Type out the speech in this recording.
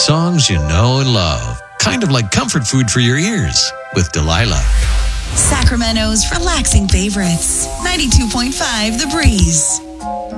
songs you know and love. Kind of like comfort food for your ears with Delilah. Sacramento's relaxing favorites. 92.5 The Breeze.